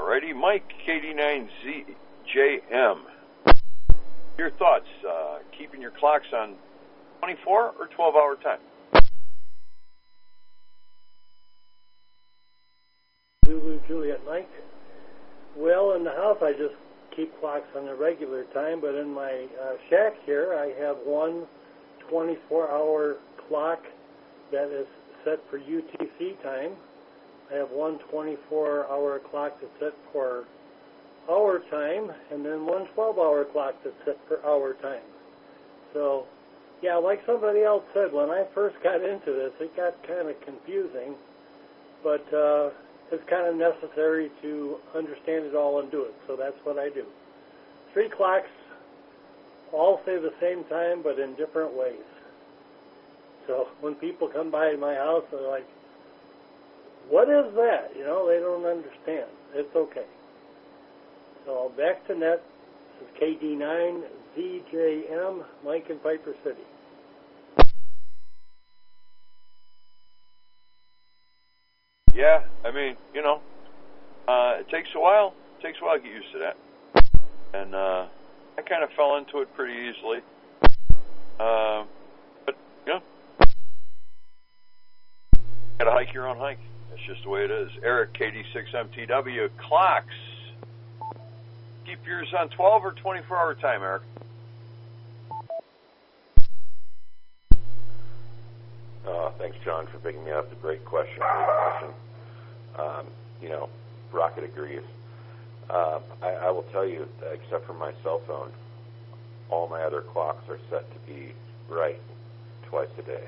Alrighty, Mike, KD9ZJM. Your thoughts, keeping your clocks on 24 or 12-hour time? Zulu Juliet Mike. Well, in the house I just keep clocks on the regular time, but in my shack here I have one 24-hour clock that is set for UTC time. I have one 24-hour clock that's set for hour time, and then one 12-hour clock that's set for hour time. So, yeah, like somebody else said, when I first got into this, it got kind of confusing, but it's kind of necessary to understand it all and do it, so that's what I do. 3 clocks all say the same time, but in different ways. So when people come by my house, they're like, what is that? You know, they don't understand. It's okay. So back to net. This is KD9ZJM, Mike in Piper City. Yeah, I mean, you know, it takes a while. It takes a while to get used to that. And I kind of fell into it pretty easily. But, you know, gotta hike your own hike. That's just the way it is. Eric, KD6MTW, clocks. Keep yours on 12 or 24-hour time, Eric? Thanks, John, for picking me up. A great question. You know, Rocket agrees. I will tell you, except for my cell phone, all my other clocks are set to be right twice a day.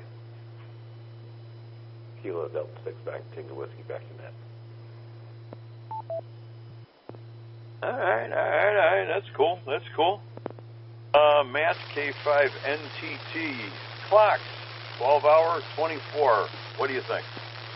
Kilo Delta 6 back, Tingle Whiskey back to net. All right, that's cool. Matt, K5NTT, clocks, 12-hour, 24. What do you think?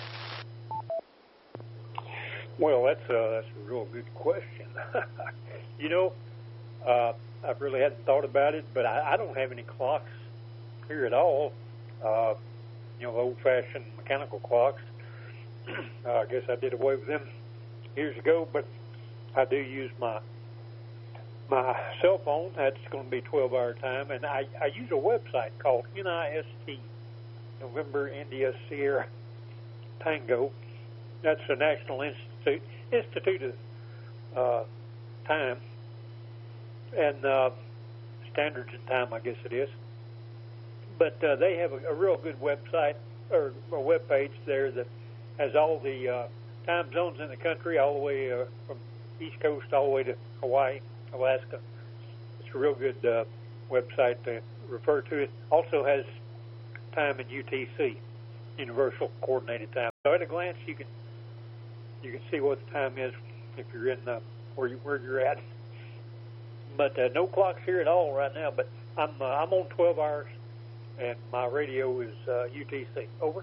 Well, that's a real good question. You know, I really hadn't thought about it, but I don't have any clocks here at all. You know, old-fashioned mechanical clocks. I guess I did away with them years ago, but I do use my cell phone. That's going to be 12-hour time, and I use a website called NIST, November India Sierra Tango. That's the National Institute of Time and Standards in Time, I guess it is. But they have a real good website or a web page there that has all the time zones in the country, all the way from East Coast all the way to Hawaii, Alaska. It's a real good website to refer to. It also has time in UTC, Universal Coordinated Time. So at a glance, you can see what the time is if you're in where you're at. But no clocks here at all right now. But I'm on 12 hours, and my radio is UTC. Over.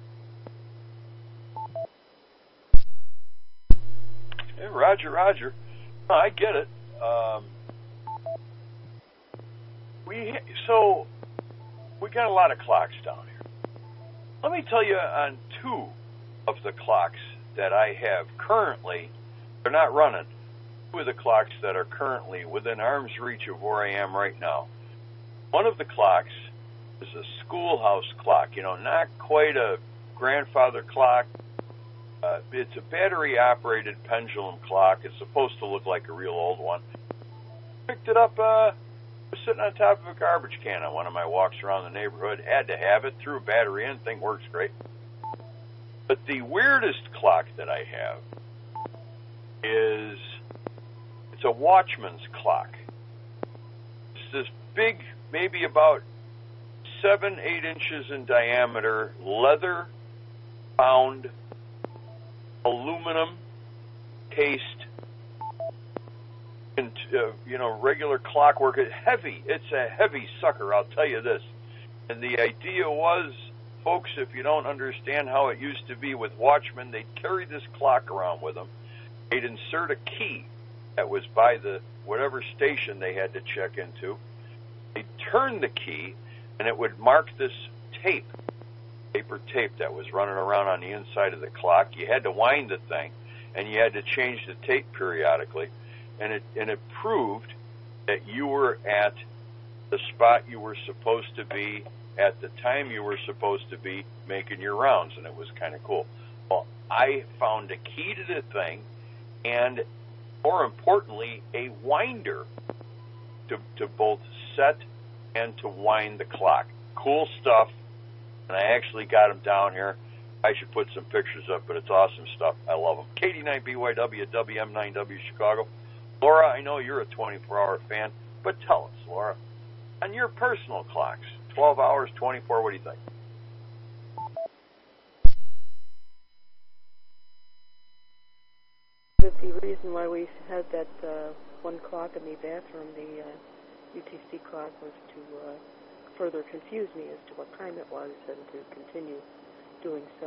Yeah, Roger. No, I get it. We got a lot of clocks down here. Let me tell you on 2 of the clocks that I have currently, they're not running. 2 of the clocks that are currently within arm's reach of where I am right now. One of the clocks is a schoolhouse clock, you know, not quite a grandfather clock. It's a battery-operated pendulum clock. It's supposed to look like a real old one. Picked it up, was sitting on top of a garbage can on one of my walks around the neighborhood. Had to have it, threw a battery in, thing works great. But the weirdest clock that I have is, it's a watchman's clock. It's this big, maybe about 7-8 inches in diameter, leather-bound, aluminum cased, you know, regular clockwork. It's heavy. It's a heavy sucker, I'll tell you this. And the idea was, folks, if you don't understand how it used to be with watchmen, they'd carry this clock around with them. They'd insert a key that was by the whatever station they had to check into. They'd turn the key, and it would mark this paper tape that was running around on the inside of the clock. You had to wind the thing. and you had to change the tape periodically, and it proved that you were at the spot you were supposed to be at the time you were supposed to be making your rounds, and it was kind of cool. Well, I found a key to the thing, and more importantly, a winder to both set and to wind the clock. Cool stuff, and I actually got them down here. I should put some pictures up, but it's awesome stuff. I love them. KD9BYW, WM9W Chicago. Laura, I know you're a 24-hour fan, but tell us, Laura, on your personal clocks, 12 hours, 24, what do you think? The reason why we had that one clock in the bathroom, the UTC clock, was to further confuse me as to what time it was and to continue doing so.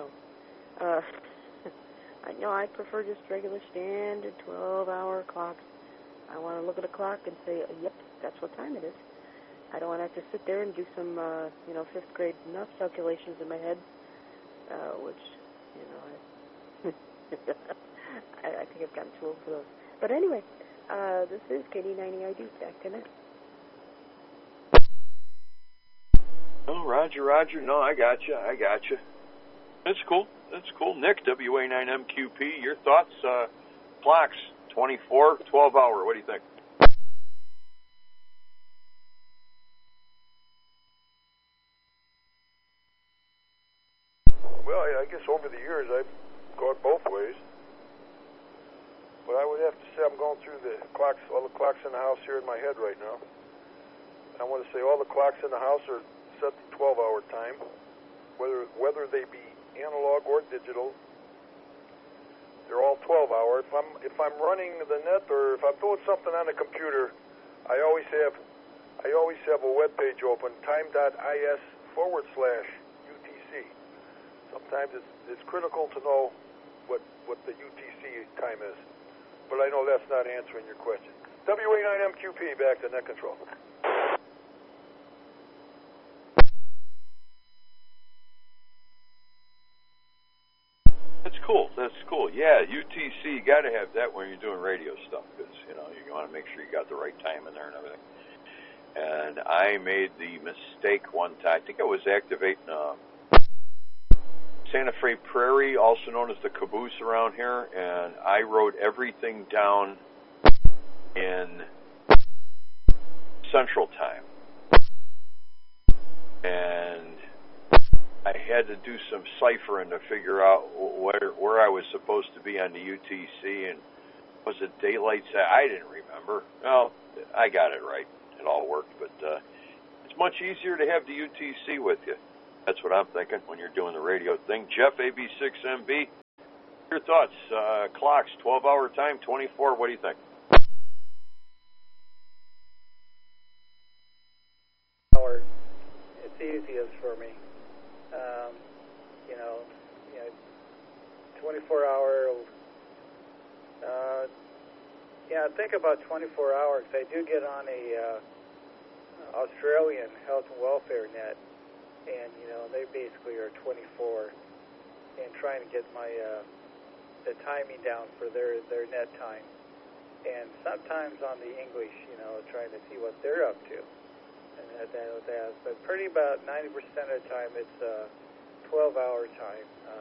I prefer just regular standard 12-hour clocks. I want to look at a clock and say, yep, that's what time it is. I don't want to have to sit there and do some, fifth grade math calculations in my head, which, I think I've gotten too old for those. But anyway, this is KD90ID. Back to next. Oh, Roger. No, I got you. That's cool. Nick, WA9MQP, your thoughts? Clocks, 24, 12-hour. What do you think? Well, I guess over the years I've gone both ways. But I would have to say I'm going through all the clocks in the house here in my head right now. I want to say all the clocks in the house are set to 12-hour time, whether they be analog or digital. They're all 12-hour. If I'm running the net or if I'm doing something on the computer, I always have a web page open, time.is/UTC. Sometimes it's critical to know what the UTC time is. But I know that's not answering your question. WA9MQP, back to net control. That's cool. Yeah, UTC, you got to have that when you're doing radio stuff because, you want to make sure you got the right time in there and everything. And I made the mistake one time. I think I was activating Santa Fe Prairie, also known as the caboose around here, and I wrote everything down in Central Time. And I had to do some ciphering to figure out where I was supposed to be on the UTC, and was it daylight? I didn't remember. Well, I got it right. It all worked, but it's much easier to have the UTC with you. That's what I'm thinking when you're doing the radio thing. Jeff, AB6MB, your thoughts? Clocks, 12-hour time, 24. What do you think? It's easiest for me. 24-hour. Think about 24 hours. I do get on a Australian health and welfare net, and they basically are 24, and trying to get my the timing down for their net time, and sometimes on the English, trying to see what they're up to, and that. But pretty about 90% of the time, it's 12-hour time.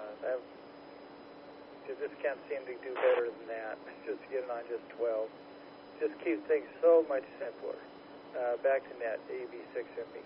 You just can't seem to do better than that. Just getting on just 12. Just keep things so much simpler. Back to net, AB6MB.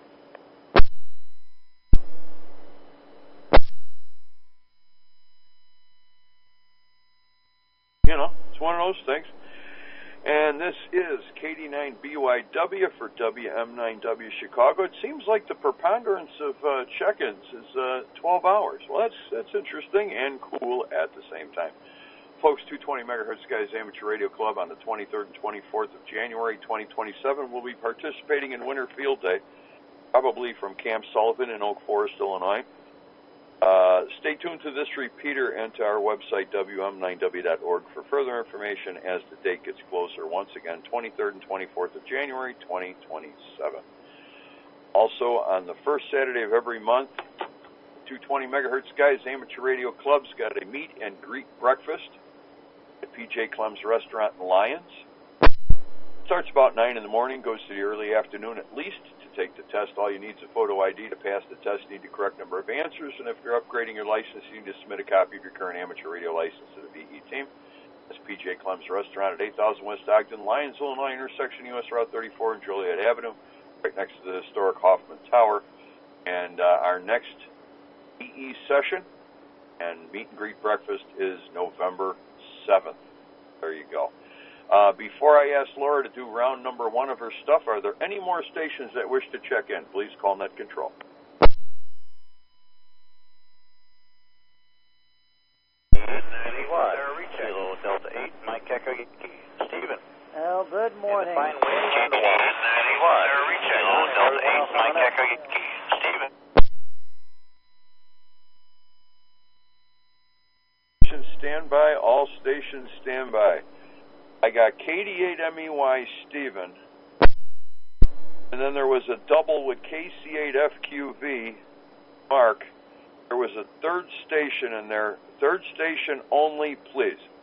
It's one of those things. And this is KD9BYW for WM9W Chicago. It seems like the preponderance of check-ins is 12 hours. Well, that's interesting and cool at the same time. Folks, 220 megahertz Guys Amateur Radio Club on the 23rd and 24th of January 2027 will be participating in Winter Field Day, probably from Camp Sullivan in Oak Forest, Illinois. Stay tuned to this repeater and to our website, WM9W.org, for further information as the date gets closer. Once again, 23rd and 24th of January, 2027. Also, on the first Saturday of every month, 220 megahertz Guys Amateur Radio Club's got a meet and greet breakfast PJ Clem's Restaurant in Lyons. Starts about 9 in the morning, goes to the early afternoon at least. To take the test, all you need is a photo ID. To pass the test, you need the correct number of answers. And if you're upgrading your license, you need to submit a copy of your current amateur radio license to the VE team. That's PJ Clem's Restaurant at 8000 West Ogden, Lyons, Illinois, intersection US Route 34 and Joliet Avenue, right next to the historic Hoffman Tower. And our next VE session and meet and greet breakfast is November 7th. There you go. Before I ask Laura to do round number 1 of her stuff, are there any more stations that wish to check in? Please call Net Control. Kilo Delta 8, Mike Echo, Stephen. Well, good morning. Fine wind. Kilo Delta 8, Mike Echo, Stephen. Stand by, all stations stand by. I got KD8MEY Stephen, and then there was a double with KC8FQV Mark. There was a third station in there. Third station only, please.